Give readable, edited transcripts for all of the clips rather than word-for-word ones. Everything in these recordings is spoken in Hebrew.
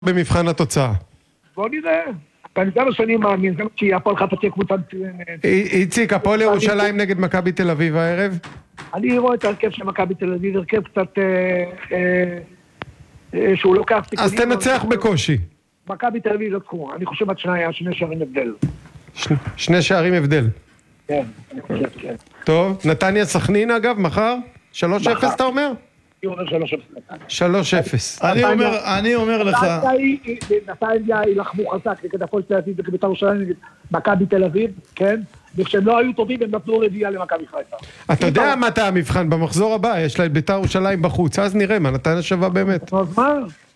במבחן התוצאה. בוא נראה. אני גם שאני מאמין, גם כי הפועל חיפה תהיה קבוצה מצוינת. איציק, הפועל ירושלים נגד מכבי תל אביב הערב? אני רואה את ההרכב של מכבי תל אביב, הרכב קצת שהוא לוקח סיכונים. אז תנצח בקושי. מכבי תל אביב לקחו, אני חושב עד שני שערים הבדל. שני שערים הבדל. כן, אני חושב, כן. טוב, נתניה סכנין אגב, מחר? 3-0 אתה אומר? אני אומר 3-0. 3-0. אני אומר לך... נתניה ילחמו חזק נגד הפועל תל אביב, נגד בית"ר ירושלים, נגד מכבי תל אביב, כן? וכשהם לא היו טובים, הם נתנו רביעייה למכבי חיפה. אתה יודע מתי המבחן במחזור הבא, יש לה את בית"ר ירושלים בחוץ, אז נראה מה נתניה שווה באמת. אז מה?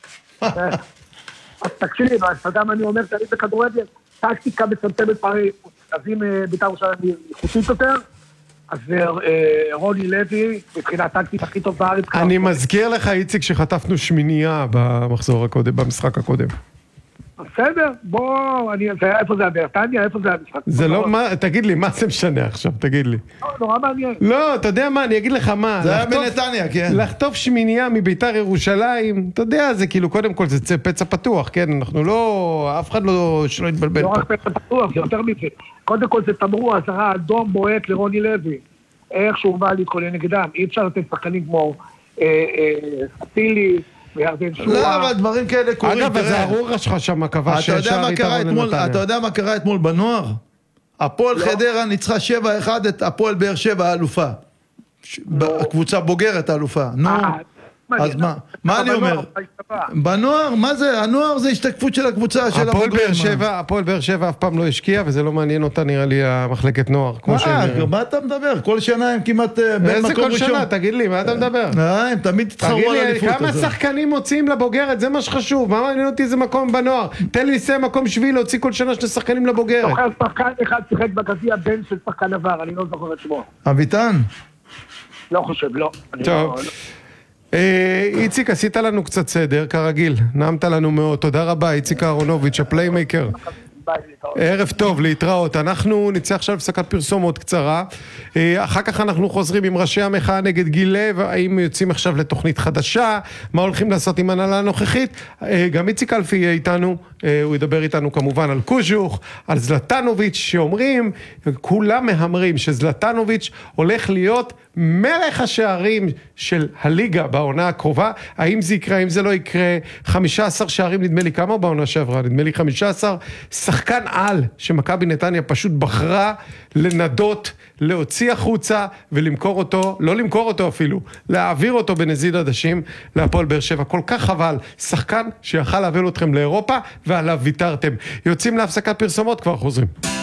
אז תקשיב, אתה יודע מה אני אומר, תראי בכדורגל, טקטיקה מצמצמת פערי, אז אם בית"ר ירושלים איכותית יותר, אז רוני לוי, מבחינת טקטית הכי טוב בארץ. אני מזכיר לך, איציק, שחטפנו שמינייה במחזור הקודם, במשחק הקודם. בסדר, בוא, איפה זה הבארטניה, איפה זה המשחק? זה לא, תגיד לי, מה זה משנה עכשיו, תגיד לי. נורא מעניין. לא, אתה יודע מה, אני אגיד לך מה. זה היה בנתניה, כן. לחטוף שמינייה מביתר ירושלים, אתה יודע, זה כאילו, קודם כל זה פצע פתוח, כן? אנחנו לא, אף אחד לא, שלא יתבלבל לא פה. רק פצע פתוח, זה יותר מזה. קודם כל זה תמרור אזהרה אדום בועט לרוני לוי. איך שהוא בא להתכונן נגדם. אי אפשר לתת שחקנים כמו סטילי, וירדן שועה. לא, אבל דברים כאלה קורים. אגב, אז הארורה שלך שם קבע ששאר יתרון לנתניה. אתה יודע מה קרה אתמול בנוער? הפועל חדרה ניצחה 7-1 את הפועל באר שבע האלופה. הקבוצה בוגרת האלופה. נו, אז מה אני אומר? בנוער, מה זה? הנוער זה השתקפות של הקבוצה של הבוגרים. הפועל באר שבע אף פעם לא השקיע, וזה לא מעניין אותה נראה לי המחלקת נוער. מה אתה מדבר? כל שנה הם כמעט בין מקום ראשון. איזה כל שנה? תגיד לי, מה אתה מדבר? הם תמיד תתחרו על אליפות הזאת. כמה שחקנים מוציאים לבוגרת? זה מה שחשוב. מה מעניין אותי זה מקום בנוער? תן לי זה מקום שביעי להוציא כל שנה שני שחקנים לבוגרת. זוכר שחקן אחד שיחק בגביע בן של שחקן עבר, אני לא זוכר את שמו. אביטן? לא חושב, לא. טוב. איציק, עשית לנו קצת סדר, כרגיל, נעמת לנו מאוד, תודה רבה, איציק אהרונוביץ', הפליימייקר. ערב טוב, להתראות. אנחנו נצא עכשיו הפסקת פרסומות קצרה, אחר כך אנחנו חוזרים עם ראשי המחאה נגד גיל לב, האם יוצאים עכשיו לתוכנית חדשה, מה הולכים לעשות עם הנהלה הנוכחית, גם איציק אלפי יהיה איתנו, הוא ידבר איתנו כמובן על קוז'וך, על זלטנוביץ' שאומרים, כולם מהמרים שזלטנוביץ' הולך להיות מלך השערים של הליגה בעונה הקרובה, האם זה יקרה, האם זה לא יקרה, 15 שערים נדמה לי, כמה בעונה שעברה? נדמה לי 15, שחקן על שמכבי נתניה פשוט בחרה לנדות, להוציא החוצה ולמכור אותו, לא למכור אותו אפילו, להעביר אותו בנזיד עדשים להפועל באר שבע, כל כך חבל, שחקן שיכל להביא אתכם לאירופה ועליו ויתרתם. יוצאים להפסקת פרסומות, כבר חוזרים.